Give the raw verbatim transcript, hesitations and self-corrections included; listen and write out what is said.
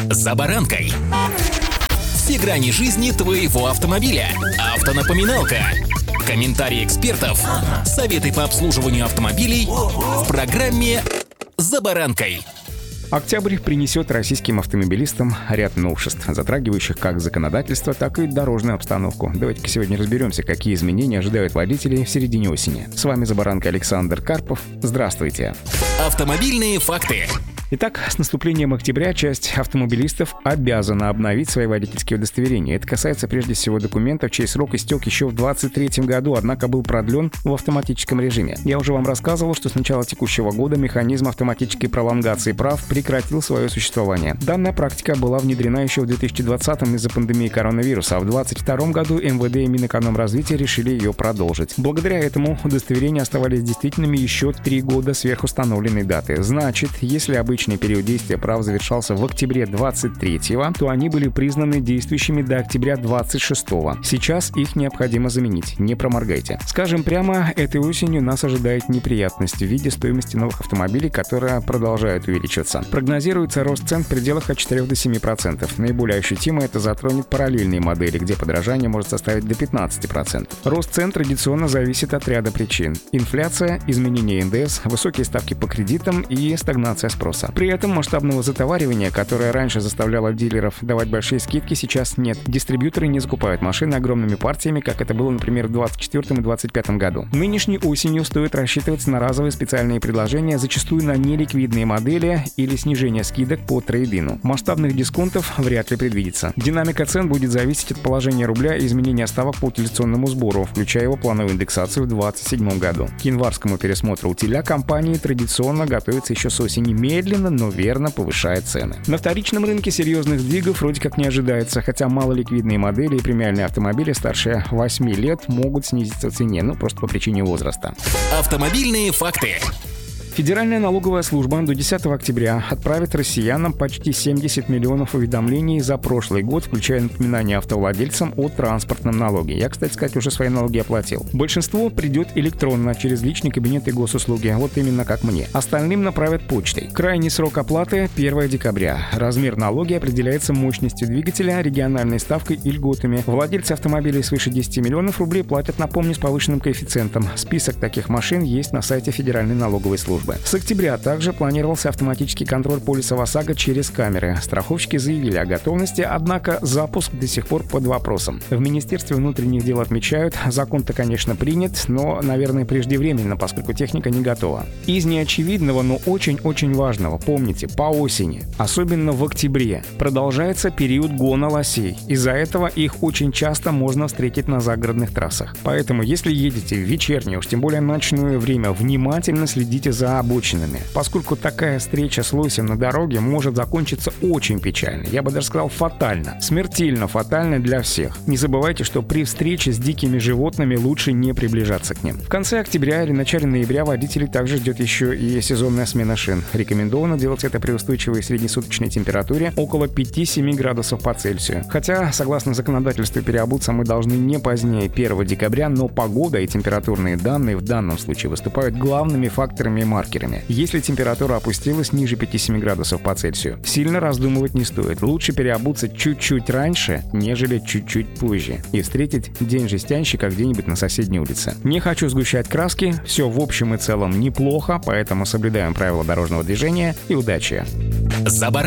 «За баранкой». Все грани жизни твоего автомобиля. Автонапоминалка. Комментарии экспертов. Советы по обслуживанию автомобилей в программе «За баранкой». Октябрь принесет российским автомобилистам ряд новшеств, затрагивающих как законодательство, так и дорожную обстановку. Давайте-ка сегодня разберемся, какие изменения ожидают водителей в середине осени. С вами «За баранкой» Александр Карпов. Здравствуйте. Автомобильные факты. Итак, с наступлением октября часть автомобилистов обязана обновить свои водительские удостоверения. Это касается прежде всего документов, чей срок истек еще в двадцать третьем году, однако был продлен в автоматическом режиме. Я уже вам рассказывал, что с начала текущего года механизм автоматической пролонгации прав прекратил свое существование. Данная практика была внедрена еще в две тысячи двадцатом из-за пандемии коронавируса, а в две тысячи двадцать втором году эм вэ дэ и Минэкономразвития решили ее продолжить. Благодаря этому удостоверения оставались действительными еще три года сверхустановленной даты. Значит, если обычно Обычный период действия прав завершался в октябре двадцать третьего, то они были признаны действующими до октября двадцать шестого. Сейчас их необходимо заменить, не проморгайте. Скажем прямо, этой осенью нас ожидает неприятность в виде стоимости новых автомобилей, которая продолжает увеличиваться. Прогнозируется рост цен в пределах от четырёх до семи процентов. Наиболее ощутимо это затронет параллельные модели, где подорожание может составить до пятнадцати процентов. Рост цен традиционно зависит от ряда причин. Инфляция, изменение эн дэ эс, высокие ставки по кредитам и стагнация спроса. При этом масштабного затоваривания, которое раньше заставляло дилеров давать большие скидки, сейчас нет. Дистрибьюторы не закупают машины огромными партиями, как это было, например, в двадцать четвёртом и двадцать пятом году. Нынешней осенью стоит рассчитываться на разовые специальные предложения, зачастую на неликвидные модели или снижение скидок по трейд-ину. Масштабных дисконтов вряд ли предвидится. Динамика цен будет зависеть от положения рубля и изменения ставок по утилизационному сбору, включая его плановую индексацию в две тысячи двадцать седьмом году. К январскому пересмотру утиля компании традиционно готовится еще с осени, медленно, но верно повышает цены. На вторичном рынке серьезных сдвигов вроде как не ожидается, хотя малоликвидные модели и премиальные автомобили старше восьми лет могут снизиться в цене, ну просто по причине возраста. Автомобильные факты. Федеральная налоговая служба до десятого октября отправит россиянам почти семьдесят миллионов уведомлений за прошлый год, включая напоминания автовладельцам о транспортном налоге. Я, кстати сказать, уже свои налоги оплатил. Большинство придет электронно, через личный кабинет и госуслуги, вот именно как мне. Остальным направят почтой. Крайний срок оплаты – первого декабря. Размер налоги определяется мощностью двигателя, региональной ставкой и льготами. Владельцы автомобилей свыше десяти миллионов рублей платят, напомню, с повышенным коэффициентом. Список таких машин есть на сайте Федеральной налоговой службы. С октября также планировался автоматический контроль полиса ОСАГО через камеры. Страховщики заявили о готовности, однако запуск до сих пор под вопросом. В Министерстве внутренних дел отмечают, закон-то, конечно, принят, но, наверное, преждевременно, поскольку техника не готова. Из неочевидного, но очень-очень важного, помните, по осени, особенно в октябре, продолжается период гона лосей. Из-за этого их очень часто можно встретить на загородных трассах. Поэтому, если едете в вечернее, уж тем более ночное время, внимательно следите за обочинами, поскольку такая встреча с лосем на дороге может закончиться очень печально, я бы даже сказал фатально, смертельно фатально для всех. Не забывайте, что при встрече с дикими животными лучше не приближаться к ним. В конце октября или начале ноября водителей также ждет еще и сезонная смена шин. Рекомендовано делать это при устойчивой среднесуточной температуре около пяти-семи градусов по Цельсию. Хотя, согласно законодательству, переобуться мы должны не позднее первого декабря, но погода и температурные данные в данном случае выступают главными факторами маркетинга. Если температура опустилась ниже пяти-семи градусов по Цельсию, сильно раздумывать не стоит. Лучше переобуться чуть-чуть раньше, нежели чуть-чуть позже, и встретить день жестянщика где-нибудь на соседней улице. Не хочу сгущать краски, все в общем и целом неплохо, поэтому соблюдаем правила дорожного движения и удачи.